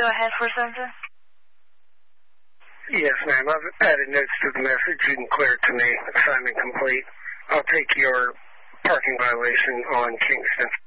Go ahead, 477. Yes, ma'am. I've added notes to the message. You can clear it to me. Assignment complete. I'll take your parking violation on Kingston.